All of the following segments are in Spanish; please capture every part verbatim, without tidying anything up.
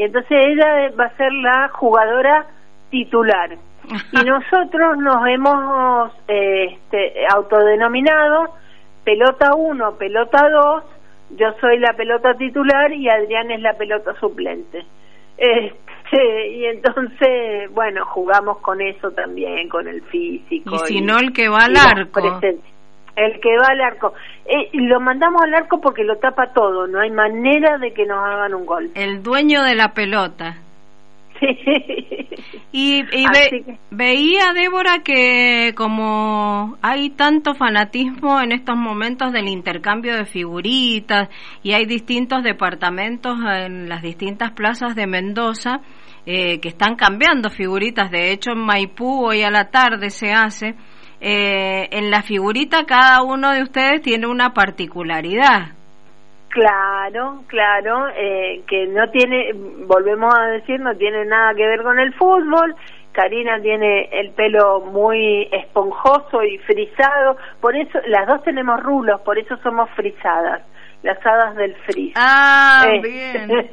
y entonces ella va a ser la jugadora titular. Y nosotros nos hemos eh, este, autodenominado pelota uno, pelota dos, yo soy la pelota titular y Adrián es la pelota suplente. Este, y entonces, bueno, jugamos con eso también, con el físico. Y si y, no, el que va al arco. El que va al arco. Eh, lo mandamos al arco porque lo tapa todo, no hay manera de que nos hagan un gol. El dueño de la pelota. Sí. Y, y ve, que... veía, Débora, que como hay tanto fanatismo en estos momentos del intercambio de figuritas y hay distintos departamentos en las distintas plazas de Mendoza eh, que están cambiando figuritas. De hecho, en Maipú hoy a la tarde se hace. Eh, en la figurita cada uno de ustedes tiene una particularidad. Claro, claro, eh, que no tiene, volvemos a decir, no tiene nada que ver con el fútbol. Karina tiene el pelo muy esponjoso y frisado, por eso, las dos tenemos rulos, por eso somos frisadas, las hadas del frizz. Ah, eh, bien.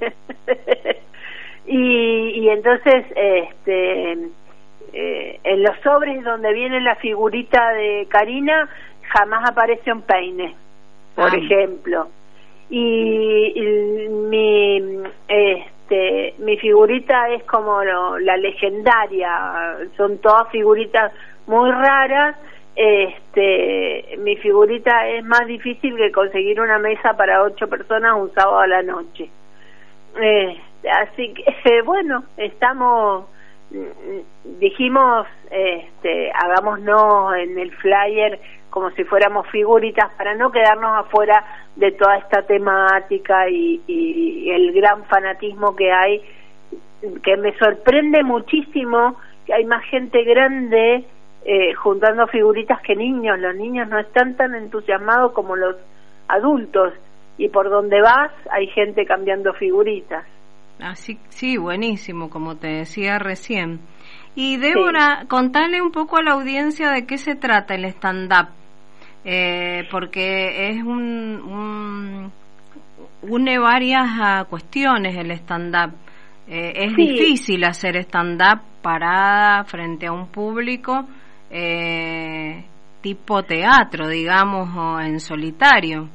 y, y entonces, este, eh, en los sobres donde viene la figurita de Karina, jamás aparece un peine, por ah. ejemplo. Y, y mi este mi figurita es como lo, la legendaria, son todas figuritas muy raras. Este mi figurita es más difícil que conseguir una mesa para ocho personas un sábado a la noche. Eh, así que eh, bueno, estamos dijimos este hagámonos en el flyer como si fuéramos figuritas para no quedarnos afuera de toda esta temática y, y el gran fanatismo que hay, que me sorprende muchísimo que hay más gente grande eh, juntando figuritas que niños. Los niños no están tan entusiasmados como los adultos y por donde vas hay gente cambiando figuritas. Así, sí, buenísimo, como te decía recién. Y Débora, sí. Contale un poco a la audiencia de qué se trata el stand-up, eh, porque es un, un une varias uh, cuestiones el stand-up. Eh, es sí. difícil hacer stand-up parada frente a un público eh, tipo teatro, digamos, o en solitario.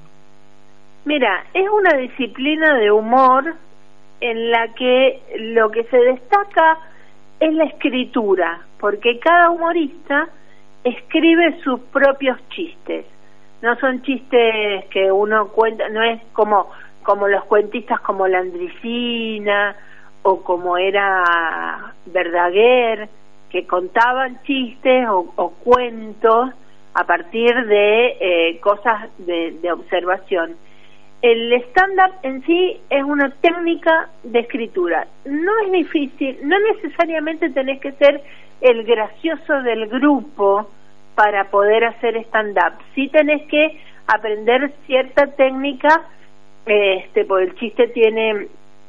Mira, es una disciplina de humor en la que lo que se destaca es la escritura, porque cada humorista escribe sus propios chistes. No son chistes que uno cuenta, no es como como los cuentistas como Landricina o como era Verdaguer, que contaban chistes o, o cuentos a partir de eh, cosas de, de observación. El stand-up en sí es una técnica de escritura. No es difícil, no necesariamente tenés que ser el gracioso del grupo para poder hacer stand-up. Sí tenés que aprender cierta técnica, este, porque el chiste tiene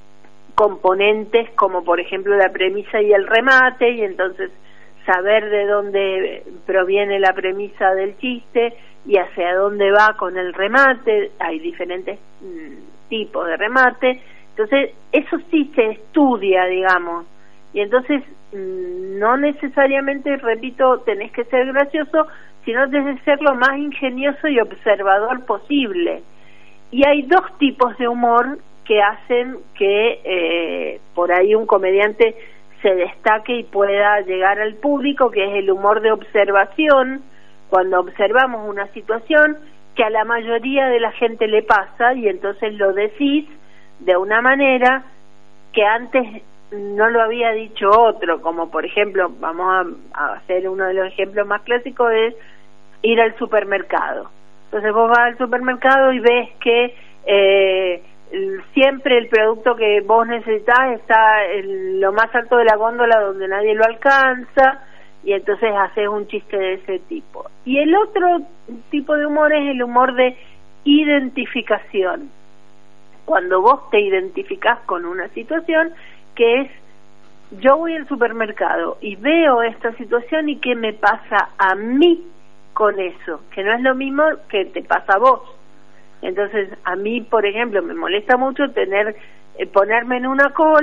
componentes como por ejemplo la premisa y el remate, y entonces saber de dónde proviene la premisa del chiste y hacia dónde va con el remate. Hay diferentes mm, tipos de remate, entonces eso sí se estudia, digamos, y entonces mm, no necesariamente, repito, tenés que ser gracioso, sino tenés que ser lo más ingenioso y observador posible. Y hay dos tipos de humor que hacen que eh, por ahí un comediante se destaque y pueda llegar al público, que es el humor de observación, cuando observamos una situación que a la mayoría de la gente le pasa y entonces lo decís de una manera que antes no lo había dicho otro, como por ejemplo, vamos a, a hacer uno de los ejemplos más clásicos, es ir al supermercado. Entonces vos vas al supermercado y ves que eh, siempre el producto que vos necesitas está en lo más alto de la góndola donde nadie lo alcanza, y entonces haces un chiste de ese tipo. Y el otro tipo de humor es el humor de identificación, cuando vos te identificás con una situación, que es: yo voy al supermercado y veo esta situación y qué me pasa a mí con eso, que no es lo mismo que te pasa a vos. Entonces a mí, por ejemplo, me molesta mucho tener eh, ponerme en una cola